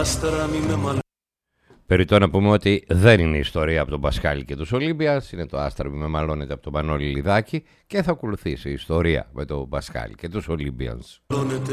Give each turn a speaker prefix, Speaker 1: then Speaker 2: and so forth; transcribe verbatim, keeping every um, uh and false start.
Speaker 1: άστρα μη με μαλώνετε.
Speaker 2: Περιττό να πούμε ότι δεν είναι η ιστορία από τον Πασχάλη και τους Ολύμπιας, είναι το άστρα μη με μαλώνετε από τον Πανόλη Λιδάκη και θα ακολουθήσει η ιστορία με τον Πασχάλη και τους Ολύμπιανς.